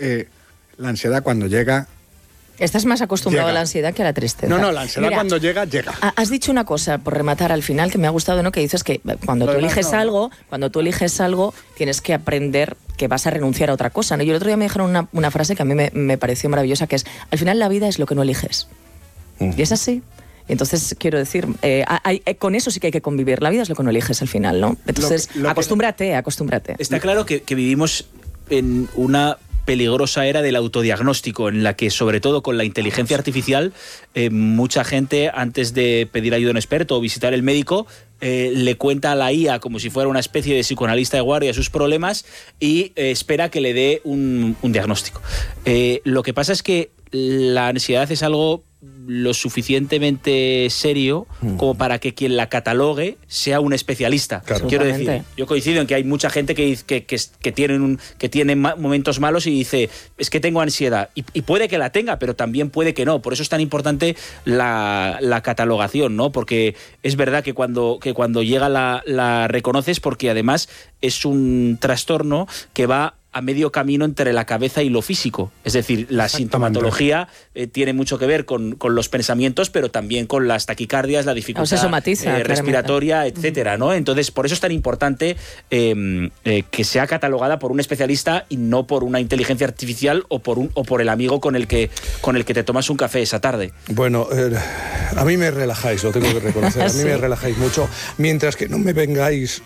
la ansiedad cuando llega... Estás más acostumbrado a la ansiedad que a la tristeza. No, la ansiedad cuando llega. Has dicho una cosa, por rematar al final, que me ha gustado, ¿no? Que dices que cuando tú eliges algo, tienes que aprender que vas a renunciar a otra cosa, ¿no? Y el otro día me dijeron una frase que a mí me pareció maravillosa, que es, al final la vida es lo que no eliges. Y es así. Entonces, quiero decir, con eso sí que hay que convivir. La vida es lo que no eliges al final, ¿no? Entonces, acostúmbrate. Está claro que vivimos en una peligrosa era del autodiagnóstico, en la que, sobre todo con la inteligencia artificial, mucha gente, antes de pedir ayuda a un experto o visitar el médico, le cuenta a la IA como si fuera una especie de psicoanalista de guardia sus problemas y espera que le dé un diagnóstico. Lo que pasa es que la ansiedad es algo lo suficientemente serio como para que quien la catalogue sea un especialista. Claro. Quiero decir, yo coincido en que hay mucha gente que tiene momentos malos y dice, es que tengo ansiedad, y puede que la tenga, pero también puede que no. Por eso es tan importante la catalogación, ¿no? Porque es verdad que cuando llega la reconoces, porque además es un trastorno que va a medio camino entre la cabeza y lo físico. Es decir, la sintomatología tiene mucho que ver con los pensamientos, pero también con las taquicardias, la dificultad respiratoria, etcétera, ¿no? Entonces, por eso es tan importante que sea catalogada por un especialista y no por una inteligencia artificial o por el amigo con el que te tomas un café esa tarde. Bueno, a mí me relajáis, lo tengo que reconocer. A mí me relajáis mucho. Mientras que no me vengáis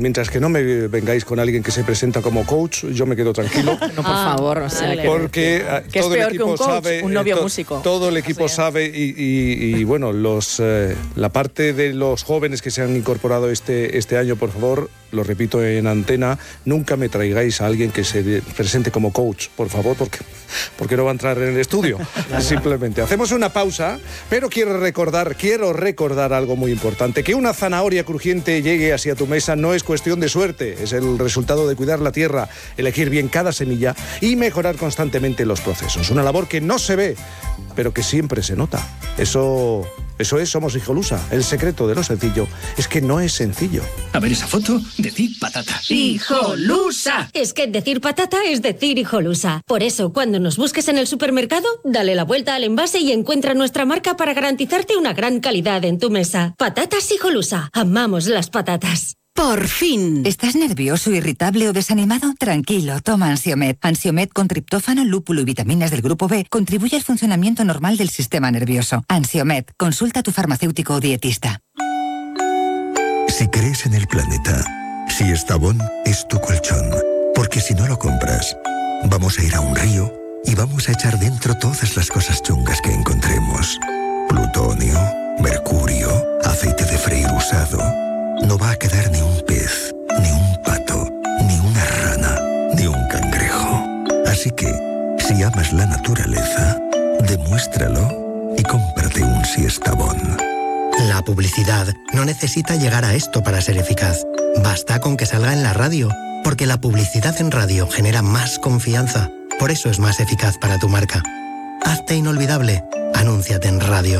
con alguien que se presenta como coach, yo me quedo tranquilo. No, por favor, o sea, porque todo el equipo sabe, un novio músico. Todo el equipo sabe y bueno, la parte de los jóvenes que se han incorporado este año, por favor, lo repito en antena, nunca me traigáis a alguien que se presente como coach, por favor, porque no va a entrar en el estudio. Simplemente hacemos una pausa, pero quiero recordar algo muy importante, que una zanahoria crujiente llegue hacia tu mesa no es cuestión de suerte, es el resultado de cuidar la tierra, elegir bien cada semilla y mejorar constantemente los procesos. Una labor que no se ve, pero que siempre se nota. Eso es Somos Hijolusa. El secreto de lo sencillo es que no es sencillo. A ver esa foto, decir patata. ¡Hijolusa! Es que decir patata es decir Hijolusa. Por eso, cuando nos busques en el supermercado, dale la vuelta al envase y encuentra nuestra marca para garantizarte una gran calidad en tu mesa. Patatas Hijolusa. Amamos las patatas. ¡Por fin! ¿Estás nervioso, irritable o desanimado? Tranquilo, toma Ansiomed. Ansiomed con triptófano, lúpulo y vitaminas del grupo B contribuye al funcionamiento normal del sistema nervioso. Ansiomed, consulta a tu farmacéutico o dietista. Si crees en el planeta, Siestabón es tu colchón. Porque si no lo compras, vamos a ir a un río y vamos a echar dentro todas las cosas chungas que encontremos. Plutonio, mercurio, aceite de freír usado. No va a quedar ni un pez, ni un pato, ni una rana, ni un cangrejo. Así que, si amas la naturaleza, demuéstralo y cómprate un Siestabón. La publicidad no necesita llegar a esto para ser eficaz. Basta con que salga en la radio, porque la publicidad en radio genera más confianza. Por eso es más eficaz para tu marca. Hazte inolvidable. Anúnciate en radio.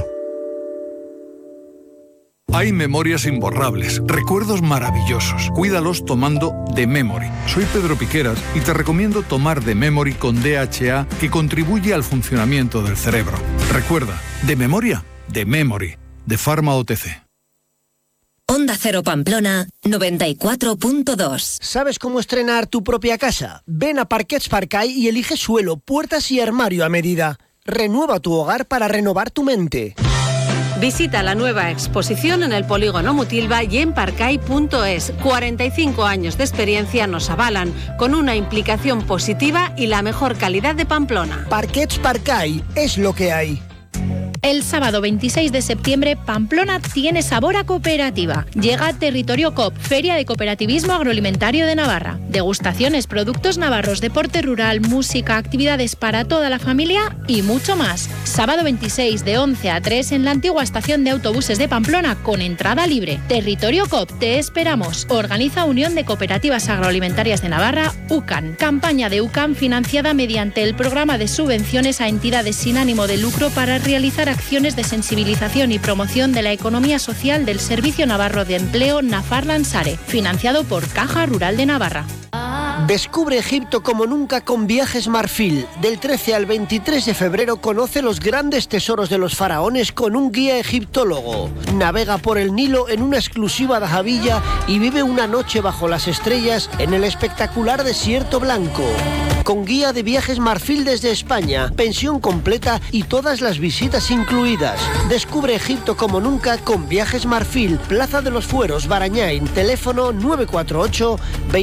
Hay memorias imborrables, recuerdos maravillosos. Cuídalos tomando The Memory. Soy Pedro Piqueras y te recomiendo tomar The Memory con DHA, que contribuye al funcionamiento del cerebro. Recuerda, de memoria, The Memory, de Pharma OTC. Onda Cero Pamplona 94.2. ¿Sabes cómo estrenar tu propia casa? Ven a Parquets Parcay y elige suelo, puertas y armario a medida. Renueva tu hogar para renovar tu mente. Visita la nueva exposición en el Polígono Mutilva y en parcay.es. 45 años de experiencia nos avalan, con una implicación positiva y la mejor calidad de Pamplona. Parquets Parcay es lo que hay. El sábado 26 de septiembre, Pamplona tiene sabor a cooperativa. Llega Territorio COP, Feria de Cooperativismo Agroalimentario de Navarra. Degustaciones, productos navarros, deporte rural, música, actividades para toda la familia y mucho más. Sábado 26 de 11 a 3 en la antigua estación de autobuses de Pamplona con entrada libre. Territorio COP, te esperamos. Organiza Unión de Cooperativas Agroalimentarias de Navarra, UCAN. Campaña de UCAN financiada mediante el programa de subvenciones a entidades sin ánimo de lucro para realizar acciones de sensibilización y promoción de la economía social del Servicio Navarro de Empleo Nafarland Sare, financiado por Caja Rural de Navarra. Descubre Egipto como nunca con Viajes Marfil. Del 13 al 23 de febrero conoce los grandes tesoros de los faraones con un guía egiptólogo. Navega por el Nilo en una exclusiva dahabilla y vive una noche bajo las estrellas en el espectacular desierto blanco. Con guía de Viajes Marfil desde España, pensión completa y todas las visitas incluidas. Descubre Egipto como nunca con Viajes Marfil. Plaza de los Fueros, Barañáin. Teléfono 948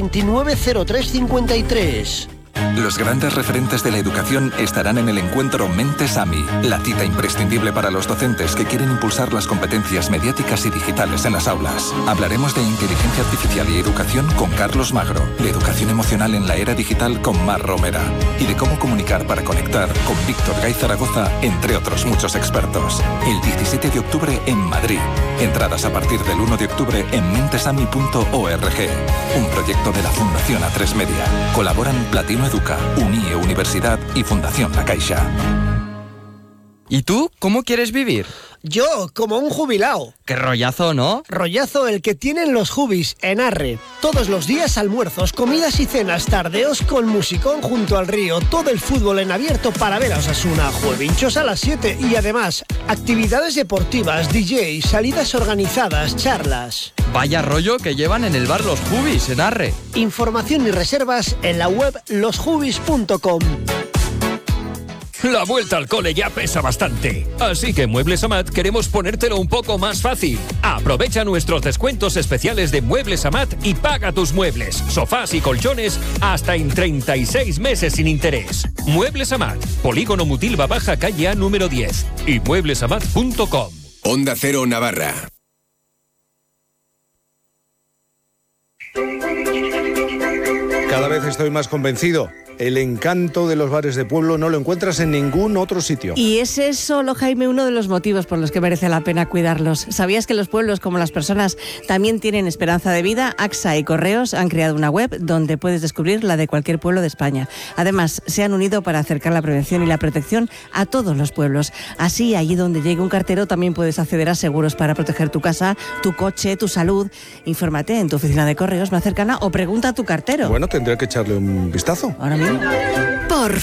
290353. Los grandes referentes de la educación estarán en el encuentro Mentes AMI, la cita imprescindible para los docentes que quieren impulsar las competencias mediáticas y digitales en las aulas. Hablaremos de inteligencia artificial y educación con Carlos Magro, de educación emocional en la era digital con Mar Romera y de cómo comunicar para conectar con Víctor Gay Zaragoza, entre otros muchos expertos. El 17 de octubre en Madrid. Entradas a partir del 1 de octubre en mentesami.org. Un proyecto de la Fundación A3 Media. Colaboran Platino Educa, UNIE Universidad y Fundación La Caixa. ¿Y tú cómo quieres vivir? Yo, como un jubilao. ¡Qué rollazo, ¿no? Rollazo el que tienen los jubis en Arre. Todos los días almuerzos, comidas y cenas, tardeos con musicón junto al río, todo el fútbol en abierto para ver a Osasuna, juevinchos a las 7 y además actividades deportivas, DJ, salidas organizadas, charlas. Vaya rollo que llevan en el bar Los Jubis en Arre. Información y reservas en la web losjubis.com. La vuelta al cole ya pesa bastante, así que en Muebles Amat queremos ponértelo un poco más fácil. Aprovecha nuestros descuentos especiales de Muebles Amat y paga tus muebles, sofás y colchones hasta en 36 meses sin interés. Muebles Amat, Polígono Mutilva Baja, calle A número 10 y mueblesamat.com. Onda Cero Navarra. Cada vez estoy más convencido. El encanto de los bares de pueblo no lo encuentras en ningún otro sitio. Y es solo, Jaime, uno de los motivos por los que merece la pena cuidarlos. ¿Sabías que los pueblos, como las personas, también tienen esperanza de vida? AXA y Correos han creado una web donde puedes descubrir la de cualquier pueblo de España. Además, se han unido para acercar la prevención y la protección a todos los pueblos. Así, allí donde llegue un cartero, también puedes acceder a seguros para proteger tu casa, tu coche, tu salud. Infórmate en tu oficina de Correos más cercana o pregunta a tu cartero. Bueno, tendré que echarle un vistazo. Ahora mismo. Por